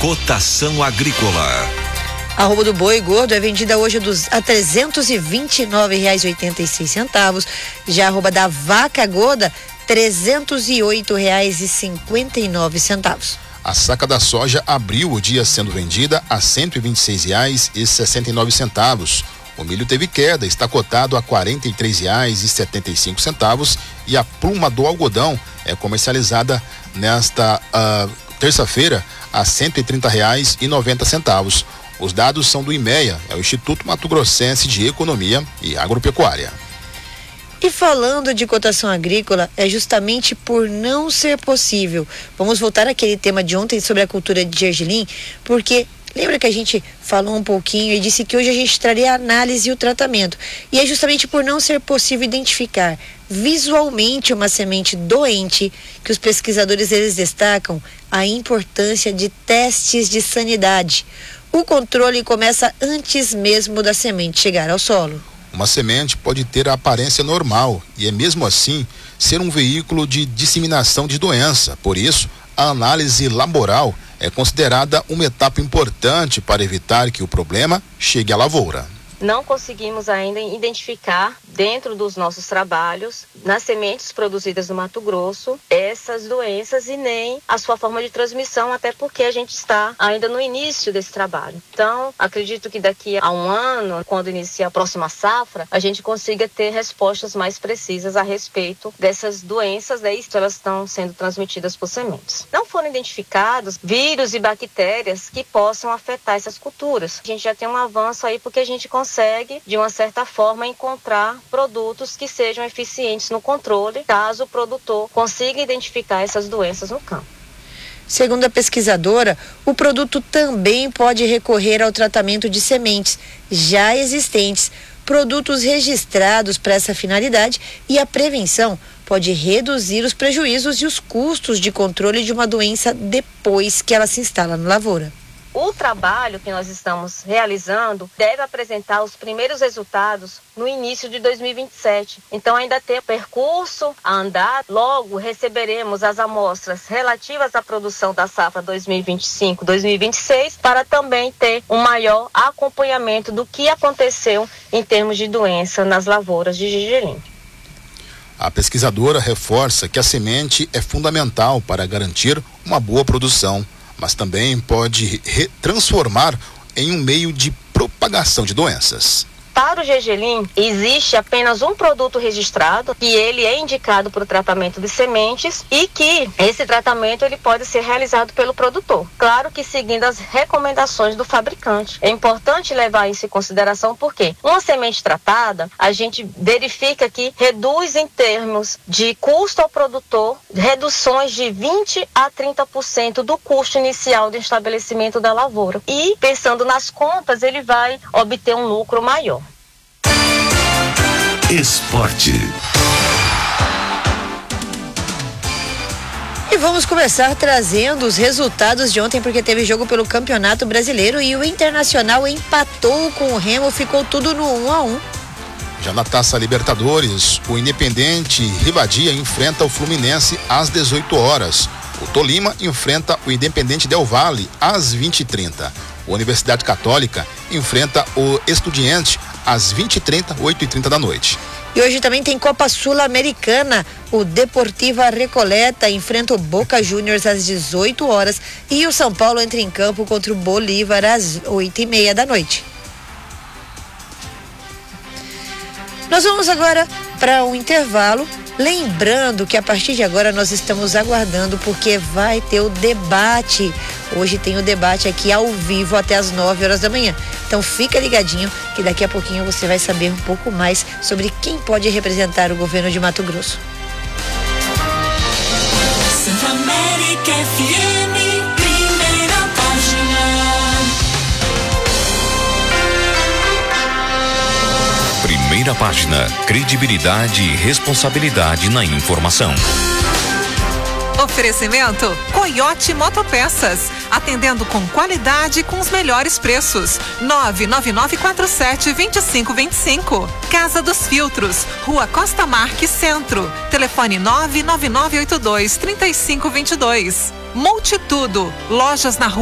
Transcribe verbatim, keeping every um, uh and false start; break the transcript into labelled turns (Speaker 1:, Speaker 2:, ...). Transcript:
Speaker 1: Cotação agrícola.
Speaker 2: A arroba do boi gordo é vendida hoje a trezentos e vinte e nove reais e oitenta e seis centavos. Já a arroba da vaca gorda, trezentos e oito reais e cinquenta e nove centavos.
Speaker 3: A saca da soja abriu o dia sendo vendida a cento e vinte e seis reais e sessenta e nove centavos. O milho teve queda, está cotado a quarenta e três reais e setenta e cinco centavos e a pluma do algodão é comercializada nesta uh, terça-feira a cento e trinta reais e noventa centavos. Os dados são do IMEA, é o Instituto Mato Grossense de Economia e Agropecuária.
Speaker 2: E falando de cotação agrícola, é justamente por não ser possível. Vamos voltar àquele tema de ontem sobre a cultura de gergelim, porque lembra que a gente falou um pouquinho e disse que hoje a gente traria a análise e o tratamento. E é justamente por não ser possível identificar visualmente uma semente doente que os pesquisadores eles destacam a importância de testes de sanidade. O controle começa antes mesmo da semente chegar ao solo.
Speaker 3: Uma semente pode ter a aparência normal e é mesmo assim ser um veículo de disseminação de doença. Por isso, a análise laboral é considerada uma etapa importante para evitar que o problema chegue à lavoura.
Speaker 4: Não conseguimos ainda identificar dentro dos nossos trabalhos, nas sementes produzidas no Mato Grosso, essas doenças e nem a sua forma de transmissão, até porque a gente está ainda no início desse trabalho. Então, acredito que daqui a um ano, quando inicia a próxima safra, a gente consiga ter respostas mais precisas a respeito dessas doenças, daí elas estão sendo transmitidas por sementes. Não foram identificados vírus e bactérias que possam afetar essas culturas. A gente já tem um avanço aí porque a gente consegue consegue, de uma certa forma, encontrar produtos que sejam eficientes no controle, caso o produtor consiga identificar essas doenças no campo.
Speaker 2: Segundo a pesquisadora, o produto também pode recorrer ao tratamento de sementes já existentes, produtos registrados para essa finalidade, e a prevenção pode reduzir os prejuízos e os custos de controle de uma doença depois que ela se instala na lavoura.
Speaker 4: O trabalho que nós estamos realizando deve apresentar os primeiros resultados no início de dois mil e vinte e sete. Então ainda tem percurso a andar. Logo receberemos as amostras relativas à produção da safra dois mil e vinte e cinco, dois mil e vinte e seis para também ter um maior acompanhamento do que aconteceu em termos de doença nas lavouras de gergelim.
Speaker 3: A pesquisadora reforça que a semente é fundamental para garantir uma boa produção, mas também pode transformar em um meio de propagação de doenças.
Speaker 4: Para o gergelim, existe apenas um produto registrado, que ele é indicado para o tratamento de sementes e que esse tratamento ele pode ser realizado pelo produtor. Claro que seguindo as recomendações do fabricante. É importante levar isso em consideração porque uma semente tratada, a gente verifica que reduz em termos de custo ao produtor, reduções de vinte a trinta por cento do custo inicial do estabelecimento da lavoura. E pensando nas contas, ele vai obter um lucro maior.
Speaker 1: Esporte.
Speaker 2: E vamos começar trazendo os resultados de ontem, porque teve jogo pelo Campeonato Brasileiro e o Internacional empatou com o Remo, ficou tudo no um a um.
Speaker 3: Já na Taça Libertadores, o Independente Rivadavia enfrenta o Fluminense às dezoito horas. O Tolima enfrenta o Independente Del Valle às vinte e trinta. A Universidade Católica enfrenta o Estudiantes às vinte e trinta, oito e trinta da noite.
Speaker 2: E hoje também tem Copa Sul-Americana. O Deportiva Recoleta enfrenta o Boca Juniors às dezoito horas e o São Paulo entra em campo contra o Bolívar às oito e meia da noite. Nós vamos agora para um intervalo, lembrando que a partir de agora nós estamos aguardando porque vai ter o debate. Hoje tem o debate aqui ao vivo até as nove horas da manhã. Então fica ligadinho que daqui a pouquinho você vai saber um pouco mais sobre quem pode representar o governo de Mato Grosso.
Speaker 5: Centro América F M, primeira página.
Speaker 1: Primeira página, credibilidade e responsabilidade na informação.
Speaker 6: Oferecimento Coyote Motopeças, atendendo com qualidade e com os melhores preços. nove nove nove quatro sete, dois cinco dois cinco. Casa dos Filtros, Rua Costa Marques Centro. Telefone nove nove nove oito dois, três cinco dois dois. Multitudo, lojas na Rua